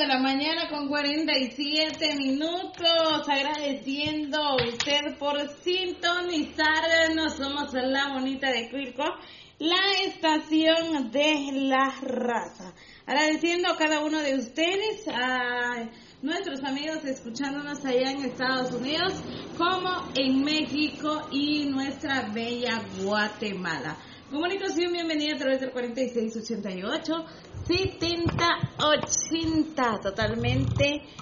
la mañana con 47 minutos, agradeciendo a usted por sintonizarnos. Somos la bonita de Cuilco, la estación de la raza. Agradeciendo a cada uno de ustedes, a nuestros amigos escuchándonos allá en Estados Unidos, como en México y nuestra bella Guatemala. Comunicación, bienvenida a través del 4688 7080, totalmente